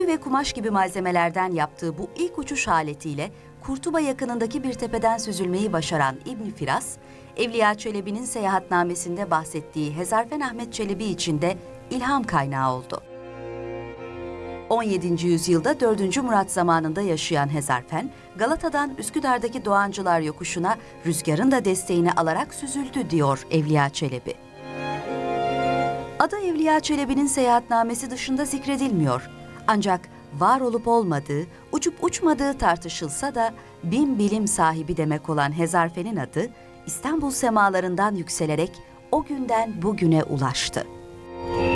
ve kumaş gibi malzemelerden yaptığı bu ilk uçuş aletiyle Kurtuba yakınındaki bir tepeden süzülmeyi başaran İbn Firas, Evliya Çelebi'nin seyahatnamesinde bahsettiği Hezarfen Ahmet Çelebi için de ilham kaynağı oldu. 17. yüzyılda 4. Murat zamanında yaşayan Hezarfen, Galata'dan Üsküdar'daki Doğancılar Yokuşu'na rüzgarın da desteğini alarak süzüldü diyor Evliya Çelebi. Adı Evliya Çelebi'nin seyahatnamesi dışında zikredilmiyor. Ancak var olup olmadığı, uçup uçmadığı tartışılsa da bin bilim sahibi demek olan Hezarfen'in adı İstanbul semalarından yükselerek o günden bugüne ulaştı.